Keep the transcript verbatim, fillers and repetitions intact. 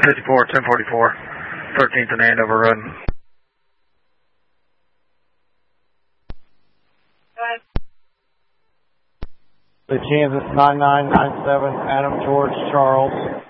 fifty-four, ten forty-four, thirteenth and Andover Road. The Kansas nine nine nine seven, Adam George Charles.